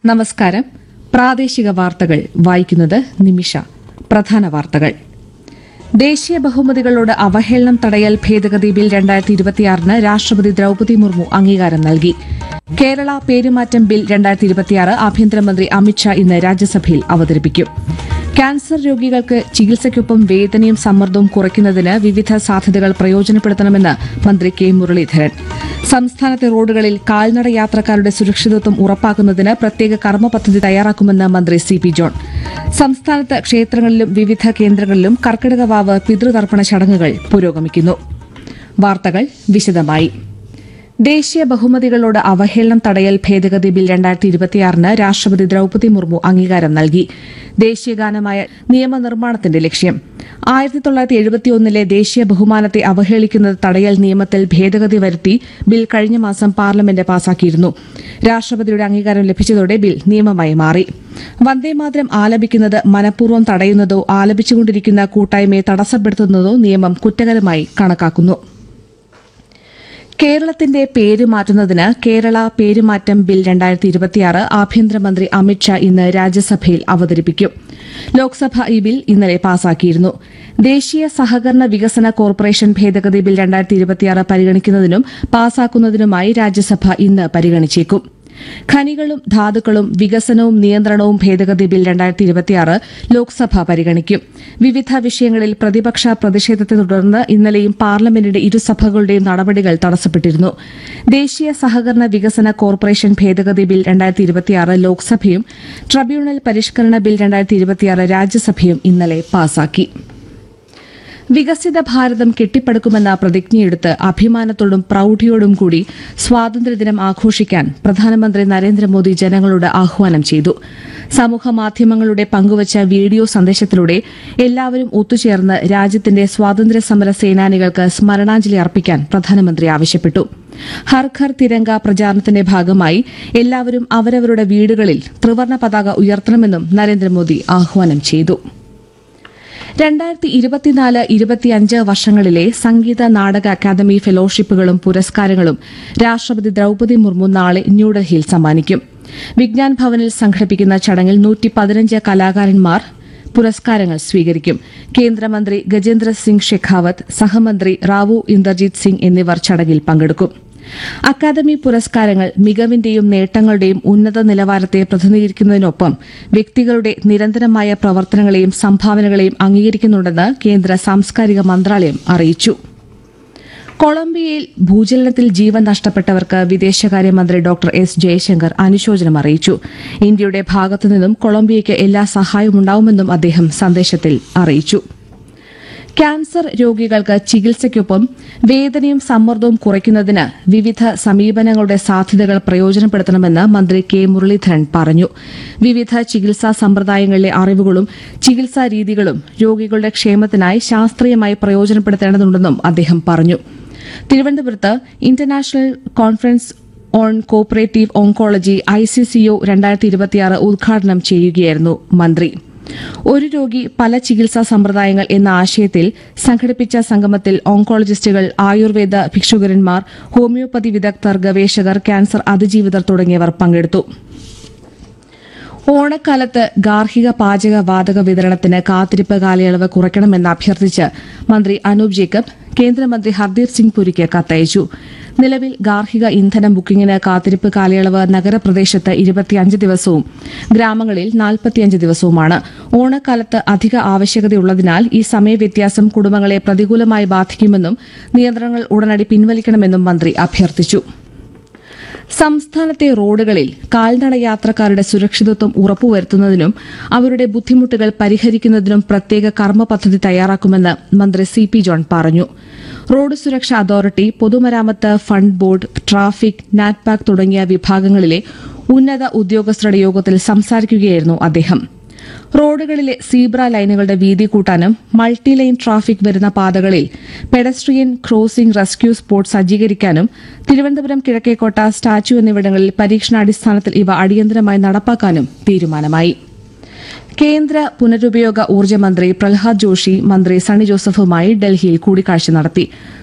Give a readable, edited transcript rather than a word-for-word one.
നമസ്കാരം. പ്രാദേശിക വാർത്തകൾ വായിക്കുന്നത് നിമിഷ. പ്രധാന വാർത്തകൾ. ദേശീയ ബഹുമതികളോട് അവഹേളനം തടയൽ ഭേദഗതി ബിൽ 2026 രാഷ്ട്രപതി ദ്രൌപദി മുർമു അംഗീകാരം നൽകി. കേരള പേരുമാറ്റം ബിൽ 2026 ആഭ്യന്തരമന്ത്രി അമിത്ഷാ ഇന്ന് രാജ്യസഭയിൽ അവതരിപ്പിക്കും. ക്യാൻസർ രോഗികൾക്ക് ചികിത്സയ്ക്കൊപ്പം വേദനയും സമ്മർദ്ദവും കുറയ്ക്കുന്നതിന് വിവിധ സാധ്യതകൾ പ്രയോജനപ്പെടുത്തണമെന്ന് മന്ത്രി കെ മുരളീധരൻ. സംസ്ഥാനത്തെ റോഡുകളിൽ കാൽനട യാത്രക്കാരുടെ സുരക്ഷിതത്വം ഉറപ്പാക്കുന്നതിന് പ്രത്യേക കർമ്മ പദ്ധതി തയ്യാറാക്കുമെന്ന് മന്ത്രി സി പി ജോൺ. സംസ്ഥാനത്ത് ക്ഷേത്രങ്ങളിലും വിവിധ കേന്ദ്രങ്ങളിലും കർക്കിടകവാവ് പിതൃതർപ്പണ ചടങ്ങുകൾ പുരോഗമിക്കുന്നു. വാർത്തകൾ വിശദമായി. ദേശീയ ബഹുമതികളോട് അവഹേളനം തടയൽ ഭേദഗതി ബിൽ 2026 രാഷ്ട്രപതി ദ്രൌപദി മുർമു അംഗീകാരം നൽകി. ദേശീയഗാനമായ നിയമനിർമ്മാണത്തിന്റെ ലക്ഷ്യം 1971 ദേശീയ ബഹുമാനത്തെ അവഹേളിക്കുന്നത് തടയൽ നിയമത്തിൽ ഭേദഗതി വരുത്തി ബിൽ കഴിഞ്ഞ മാസം പാർലമെന്റ് പാസാക്കിയിരുന്നു. രാഷ്ട്രപതിയുടെ അംഗീകാരം ലഭിച്ചതോടെ ബിൽ നിയമമായി മാറി. വന്ദേമാതരം ആലപിക്കുന്നത് മനഃപൂർവ്വം തടയുന്നതോ ആലപിച്ചുകൊണ്ടിരിക്കുന്ന കൂട്ടായ്മയെ തടസ്സപ്പെടുത്തുന്നതോ നിയമം കുറ്റകരമായി കണക്കാക്കുന്നു. കേരളത്തിന്റെ പേര് മാറ്റുന്നതിന് കേരള പേരുമാറ്റം ബിൽ 2026 ആഭ്യന്തരമന്ത്രി അമിത്ഷാ ഇന്ന് രാജ്യസഭയിൽ അവതരിപ്പിക്കും. ലോക്സഭ ഈ ബിൽ ഇന്നലെ പാസാക്കിയിരുന്നു. ദേശീയ സഹകരണ വികസന കോർപ്പറേഷൻ ഭേദഗതി ബിൽ 2026 പരിഗണിക്കുന്നതിനും പാസാക്കുന്നതിനുമായി രാജ്യസഭ ഇന്ന് പരിഗണിച്ചേക്കും. ഖനികളും ധാതുക്കളും വികസനവും നിയന്ത്രണവും ഭേദഗതി ബിൽ 2026 ലോക്സഭ പരിഗണിക്കും. വിവിധ വിഷയങ്ങളിൽ പ്രതിപക്ഷ പ്രതിഷേധത്തെ തുടർന്ന് ഇന്നലെയും പാർലമെന്റിന്റെ ഇരുസഭകളുടെയും നടപടികൾ തടസ്സപ്പെട്ടിരുന്നു. ദേശീയ സഹകരണ വികസന കോർപ്പറേഷൻ ഭേദഗതി ബിൽ 2026 ലോക്സഭയും ട്രിബ്യൂണൽ പരിഷ്കരണ ബിൽ 2026 രാജ്യസഭയും ഇന്നലെ പാസാക്കി. വികസിത ഭാരതം കെട്ടിപ്പടുക്കുമെന്ന പ്രതിജ്ഞയെടുത്ത് അഭിമാനത്തോടും പ്രൌഢിയോടും കൂടി സ്വാതന്ത്ര്യദിനം ആഘോഷിക്കാൻ പ്രധാനമന്ത്രി നരേന്ദ്രമോദി ജനങ്ങളോട് ആഹ്വാനം ചെയ്തു. സമൂഹമാധ്യമങ്ങളുടെ പങ്കുവച്ച വീഡിയോ സന്ദേശത്തിലൂടെ എല്ലാവരും ഒത്തുചേർന്ന് രാജ്യത്തിന്റെ സ്വാതന്ത്ര്യസമര സേനാനികൾക്ക് സ്മരണാഞ്ജലി അർപ്പിക്കാൻ പ്രധാനമന്ത്രി ആവശ്യപ്പെട്ടു. ഹർ ഘർ തിരംഗ പ്രചാരണത്തിന്റെ ഭാഗമായി എല്ലാവരും അവരവരുടെ വീടുകളിൽ ത്രിവർണ്ണ പതാക ഉയർത്തണമെന്നും നരേന്ദ്രമോദി ആഹ്വാനം ചെയ്തു. 2024-25 വർഷങ്ങളിലെ സംഗീത നാടക അക്കാദമി ഫെലോഷിപ്പുകളും പുരസ്കാരങ്ങളും രാഷ്ട്രപതി ദ്രൌപദി മുർമു നാളെ ന്യൂഡൽഹിയിൽ സമ്മാനിക്കും. വിജ്ഞാൻ ഭവനിൽ സംഘടിപ്പിക്കുന്ന ചടങ്ങിൽ 115 കലാകാരന്മാർ പുരസ്കാരങ്ങൾ സ്വീകരിക്കും. കേന്ദ്രമന്ത്രി ഗജേന്ദ്ര സിംഗ് ഷെഖാവത്ത്, സഹമന്ത്രി റാവു ഇന്ദർജിത് സിംഗ് എന്നിവർ ചടങ്ങിൽ പങ്കെടുക്കും. അക്കാദമി പുരസ്കാരങ്ങൾ മികവിന്റെയും നേട്ടങ്ങളുടെയും ഉന്നത നിലവാരത്തെ പ്രതിനിധീകരിക്കുന്നതിനൊപ്പം വ്യക്തികളുടെ നിരന്തരമായ പ്രവർത്തനങ്ങളെയും സംഭാവനകളെയും അംഗീകരിക്കുന്നുണ്ടെന്ന് കേന്ദ്ര സാംസ്കാരിക മന്ത്രാലയം അറിയിച്ചു. കൊളംബിയയിൽ ഭൂചലനത്തിൽ ജീവൻ നഷ്ടപ്പെട്ടവർക്ക് വിദേശകാര്യമന്ത്രി ഡോക്ടർ എസ് ജയശങ്കർ അനുശോചനം അറിയിച്ചു. ഇന്ത്യയുടെ ഭാഗത്തുനിന്നും കൊളംബിയയ്ക്ക് എല്ലാ സഹായവുമുണ്ടാവുമെന്നും അദ്ദേഹം സന്ദേശത്തിൽ അറിയിച്ചു. ക്യാൻസർ രോഗികൾക്ക് ചികിത്സയ്ക്കൊപ്പം വേദനയും സമ്മർദ്ദവും കുറയ്ക്കുന്നതിന് വിവിധ സമീപനങ്ങളുടെ സാധ്യതകൾ പ്രയോജനപ്പെടുത്തണമെന്ന് മന്ത്രി കെ മുരളീധരൻ പറഞ്ഞു. വിവിധ ചികിത്സാ സമ്പ്രദായങ്ങളിലെ അറിവുകളും ചികിത്സാ രീതികളും രോഗികളുടെ ക്ഷേമത്തിനായി ശാസ്ത്രീയമായി പ്രയോജനപ്പെടുത്തേണ്ടതുണ്ടെന്നും അദ്ദേഹം പറഞ്ഞു. തിരുവനന്തപുരത്ത് international conference on cooperative oncology ICCO 2026 ഉദ്ഘാടനം ചെയ്യുകയായിരുന്നു മന്ത്രി. ഒരു രോഗി പല ചികിത്സാ സമ്പ്രദായങ്ങൾ എന്ന ആശയത്തിൽ സംഘടിപ്പിച്ച സംഗമത്തിൽ ഓങ്കോളജിസ്റ്റുകൾ, ആയുർവേദ ഭിക്ഷുകന്മാർ, ഹോമിയോപ്പതി വിദഗ്ധർ, ഗവേഷകർ, ക്യാൻസർ അതിജീവിതർ തുടങ്ങിയവർ പങ്കെടുത്തു. ഓണക്കാലത്ത് ഗാർഹിക പാചക വാതക വിതരണത്തിന് കാത്തിരിപ്പ് കാലയളവ് കുറയ്ക്കണമെന്ന് അഭ്യർത്ഥിച്ച് മന്ത്രി അനൂപ് ജേക്കബ് കേന്ദ്രമന്ത്രി ഹർദീപ് സിംഗ് പുരിക്ക് കത്തയച്ചു. നിലവിൽ ഗാർഹിക ഇന്ധനം ബുക്കിംഗിന് കാത്തിരിപ്പ് കാലയളവ് നഗരപ്രദേശത്ത് 25 ദിവസവും ഗ്രാമങ്ങളിൽ 45 ദിവസവുമാണ്. ഓണക്കാലത്ത് അധിക ആവശ്യകതയുള്ളതിനാൽ ഈ സമയവ്യത്യാസം കുടുംബങ്ങളെ പ്രതികൂലമായി ബാധിക്കുമെന്നും നിയന്ത്രണങ്ങൾ ഉടനടി പിൻവലിക്കണമെന്നും മന്ത്രി അഭ്യർത്ഥിച്ചു. സംസ്ഥാനത്തെ റോഡുകളിൽ കാൽനട യാത്രക്കാരുടെ സുരക്ഷിതത്വം ഉറപ്പുവരുത്തുന്നതിനും അവരുടെ ബുദ്ധിമുട്ടുകൾ പരിഹരിക്കുന്നതിനും പ്രത്യേക കർമ്മ പദ്ധതി തയ്യാറാക്കുമെന്ന് മന്ത്രി സി പി ജോൺ പറഞ്ഞു. റോഡ് സുരക്ഷാ അതോറിറ്റി, പൊതുമരാമത്ത് ഫണ്ട് ബോർഡ്, ട്രാഫിക്, നാറ്റ്പാക് തുടങ്ങിയ വിഭാഗങ്ങളിലെ ഉന്നത ഉദ്യോഗസ്ഥരുടെ യോഗത്തിൽ സംസാരിക്കുകയായിരുന്നു അദ്ദേഹം. റോഡുകളിലെ സീബ്ര ലൈനുകളുടെ വീതി കൂട്ടാനും മൾട്ടി ലൈൻ ട്രാഫിക് വരുന്ന പാതകളിൽ pedestrian crossing rescue spot സജ്ജീകരിക്കാനും Thiruvananthapuram Kizhakkekotta, statue എന്നിവിടങ്ങളിൽ പരീക്ഷണാടിസ്ഥാനത്തിൽ ഇവ അടിയന്തരമായി നടപ്പാക്കാനും തീരുമാനമായി. കേന്ദ്ര പുനരുപയോഗ ഊർജ്ജ മന്ത്രി പ്രഹ്ലാദ് ജോഷി മന്ത്രി സണ്ണി ജോസഫുമായി ഡൽഹിയിൽ കൂടിക്കാഴ്ച നടത്തി.